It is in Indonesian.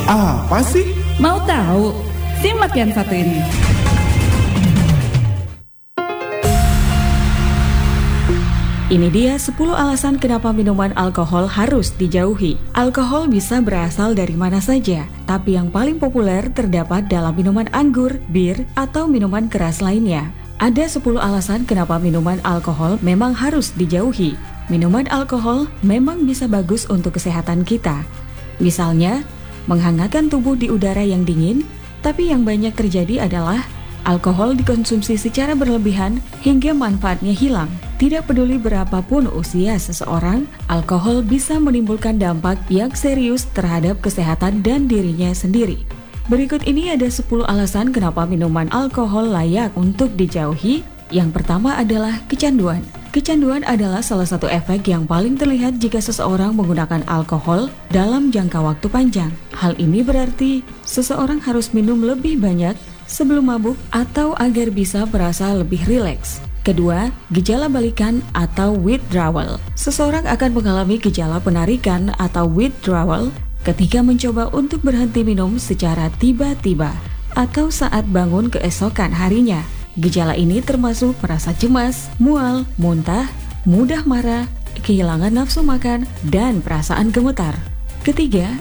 Apa sih? Mau tahu? Simak yang satu ini. Ini dia 10 alasan kenapa minuman alkohol harus dijauhi. Alkohol bisa berasal dari mana saja, tapi yang paling populer terdapat dalam minuman anggur, bir, atau minuman keras lainnya. Ada 10 alasan kenapa minuman alkohol memang harus dijauhi. Minuman alkohol memang bisa bagus untuk kesehatan kita. Misalnya, menghangatkan tubuh di udara yang dingin, tapi yang banyak terjadi adalah alkohol dikonsumsi secara berlebihan hingga manfaatnya hilang. Tidak peduli berapapun usia seseorang, alkohol bisa menimbulkan dampak yang serius terhadap kesehatan dan dirinya sendiri. Berikut ini ada 10 alasan kenapa minuman alkohol layak untuk dijauhi. Yang pertama adalah kecanduan. Kecanduan adalah salah satu efek yang paling terlihat jika seseorang menggunakan alkohol dalam jangka waktu panjang. Hal ini berarti seseorang harus minum lebih banyak sebelum mabuk atau agar bisa merasa lebih rileks. Kedua, gejala balikan atau withdrawal. Seseorang akan mengalami gejala penarikan atau withdrawal ketika mencoba untuk berhenti minum secara tiba-tiba atau saat bangun keesokan harinya. Gejala ini termasuk merasa cemas, mual, muntah, mudah marah, kehilangan nafsu makan, dan perasaan gemetar. Ketiga,